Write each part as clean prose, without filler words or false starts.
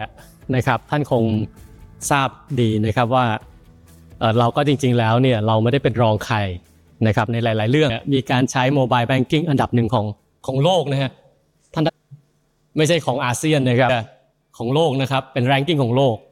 เนี่ยนะครับท่านคงทราบดีนะครับว่าเราก็จริงๆแล้วเนี่ยเราไม่ได้เป็นรองใครนะครับในหลายๆเรื่องมีการใช้โมบายแบงกิ้งอันดับหนึ่งของโลกนะฮะท่านไม่ใช่ของอาเซียนนะครับของโลกนะครับเป็นแรงกิ้งของโลก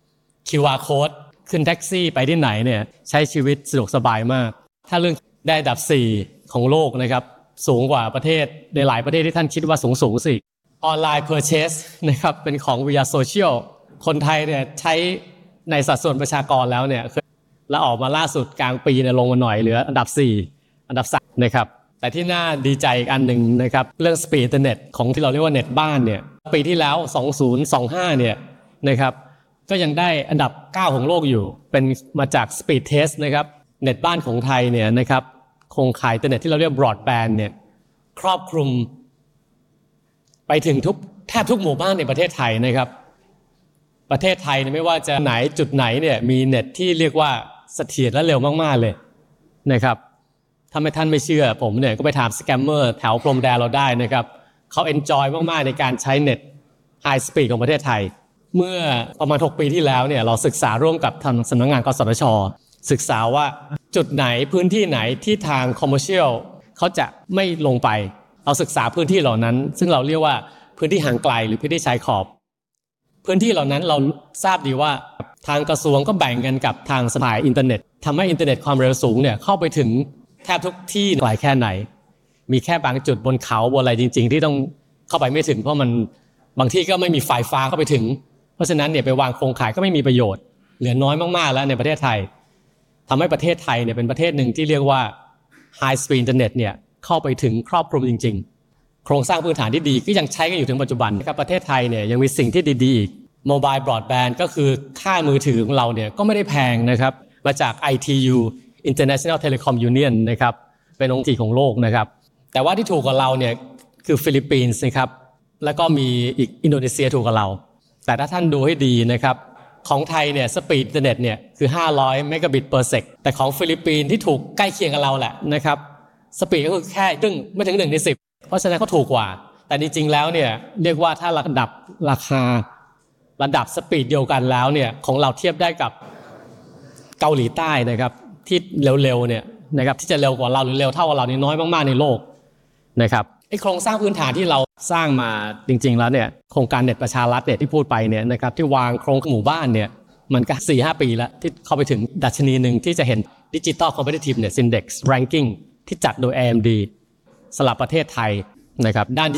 QR code ขึ้นแท็กซี่ไปที่ไหนเนี่ยใช้ชีวิตสะดวกสบายมากถ้าเรื่องได้อันดับ4ของโลกนะครับสูงกว่าประเทศในหลายประเทศที่ท่านคิดว่าสูงสิออนไลน์ purchase นะครับเป็นของ via social คนไทยเนี่ยใช้ในสัดส่วนประชากรแล้วเนี่ยแล้วออกมาล่าสุดกลางปีเนี่ยลงมาหน่อยเหลืออันดับ4อันดับ3นะครับแต่ที่น่าดีใจอีกอันหนึ่งนะครับเรื่อง speed internet ของที่เราเรียกว่าเน็ตบ้านเนี่ยปีที่แล้ว2025เนี่ยนะครับก็ยังได้อันดับ9ของโลกอยู่เป็นมาจาก speed test นะครับเน็ตบ้านของไทยเนี่ยนะครับโครงข่ายอินเทอร์เน็ตที่เราเรียก broadband เนี่ยครอบคลุมไปถึงแทบทุกหมู่บ้านในประเทศไทยนะครับประเทศไทยไม่ว่าจะไหนจุดไหนเนี่ยมีเน็ตที่เรียกว่าเสถียรและเร็วมากๆเลยนะครับถ้าท่านไม่เชื่อผมเนี่ยก็ไปถามสแกมเมอร์แถวพรมแดนเราได้นะครับเขาเอนจอยมากๆในการใช้เน็ตไฮสปีดของประเทศไทยเมื่อประมาณ6 ปีที่แล้วเนี่ยเราศึกษาร่วมกับทางสำนักงานกสทช.ศึกษาว่าจุดไหนพื้นที่ไหนที่ทางคอมเมอร์เชียลเขาจะไม่ลงไปเราศึกษาพื้นที่เหล่านั้นซึ่งเราเรียกว่าพื้นที่ห่างไกลหรือพื้นที่ชายขอบพื้นที่เหล่านั้นเราทราบดีว่าทางกระทรวงก็แบ่งกันกับทางสายอินเทอร์เน็ตทำให้อินเทอร์เน็ตความเร็วสูงเนี่ยเข้าไปถึงแทบทุกที่ไกลแค่ไหนมีแค่บางจุดบนเขาบนอะไรจริงๆที่ต้องเข้าไปไม่ถึงเพราะมันบางที่ก็ไม่มีไฟฟ้าเข้าไปถึงเพราะฉะนั้นเนี่ยไปวางโครงข่ายก็ไม่มีประโยชน์เหลือน้อยมากๆแล้วในประเทศไทยทำให้ประเทศไทยเนี่ยเป็นประเทศหนึ่งที่เรียกว่า High Speed Internet เนี่ยเข้าไปถึงครอบคลุมจริงๆโครงสร้างพื้นฐานที่ดีก็ยังใช้กันอยู่ถึงปัจจุบันนะครับประเทศไทยเนี่ยยังมีสิ่งที่ดีๆอีก Mobile Broadband ก็คือค่ามือถือของเราเนี่ยก็ไม่ได้แพงนะครับมาจาก ITU International Telecom Union นะครับเป็นองค์ที่ของโลกนะครับแต่ว่าที่ถูกกว่าเราเนี่ยคือฟิลิปปินส์นะครับแล้วก็มีอีกอินโดนีเซียถูกกว่าเราแต่ถ้าท่านดูให้ดีนะครับของไทยเนี่ยสปีดอินเทอร์เน็ตเนี่ยคือ500เมกะบิตเปอร์เซกแต่ของฟิลิปปินส์ที่ถูกใกล้เคียงกับเราแหละนะครับสปีดก็คือแค่ไม่ถึง1 ใน 10เพราะฉะนั้นก็ถูกกว่าแต่จริงๆแล้วเนี่ยเรียกว่าถ้าระดับราคาระดับสปีดเดียวกันแล้วเนี่ยของเราเทียบได้กับเกาหลีใต้นะครับที่เร็วๆเนี่ยนะครับที่จะเร็วกว่าเราหรือเร็วเท่ากับเรานี่น้อยมากๆในโลกนะครับไอ้โครงสร้างพื้นฐานที่เราสร้างมาจริงๆแล้วเนี่ยโครงการเน็ตประชารัฐเนี่ยที่พูดไปเนี่ยนะครับที่วางโครงหมู่บ้านเนี่ยมันก็ 4-5 ปีแล้วที่เข้าไปถึงดัชนีหนึ่งที่จะเห็น Digital Competitiveness Index Ranking ที่จัดโดย AMD สำหรับประเทศไทยนะครับด้าน